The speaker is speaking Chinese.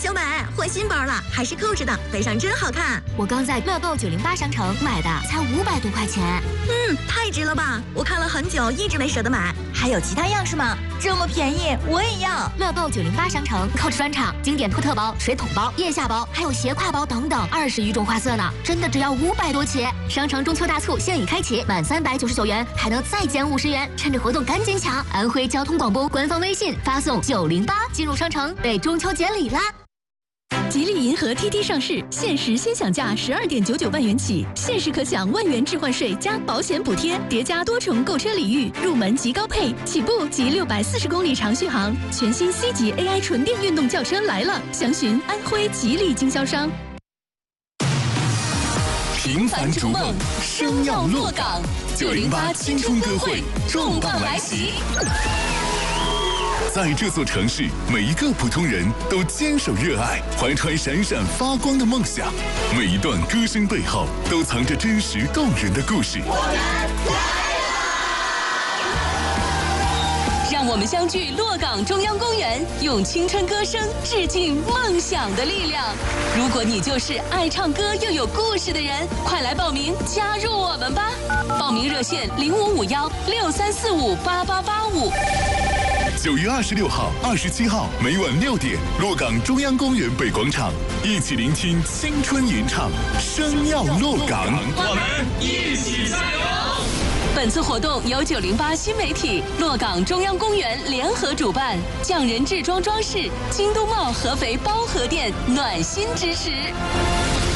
小美，换新包了，还是扣着的，背上真好看。 我刚在乐购908商城买的，才500多块钱。 太值了吧！我看了很久，一直没舍得买。 还有其他样式吗？这么便宜，我也要。 乐购908商城扣着专场，经典托特包、水桶包、腋下包，还有斜挎包等等，20余种花色呢，真的只要500多起。商城中秋大促现已开启，满399元还能再减50元，趁着活动赶紧抢！安徽交通广播官方微信发送908进入商城，备中秋节礼啦！ 吉利银河 TT 上市，限时先享价12.99万元起，限时可享万元置换税加保险补贴，叠加多重购车礼遇，入门即高配，起步即640公里长续航。全新 C 级 AI 纯电运动轿车来了，详询安徽吉利经销商。 平凡逐梦，生要落岗。908青春歌会重磅来袭。在这座城市，每一个普通人都坚守热爱，怀揣闪闪发光的梦想。每一段歌声背后，都藏着真实动人的故事。 让我们相聚洛岗中央公园，用青春歌声致敬梦想的力量。如果你就是爱唱歌又有故事的人，快来报名加入我们吧！报名热线055163458885。 9月26号、27号每晚6点，洛岗中央公园北广场，一起聆听青春吟唱，生要洛岗， 我们一起加油！ 本次活动由908新媒体、洛岗中央公园联合主办，匠人制装装饰、京东茂合肥包河店暖心支持。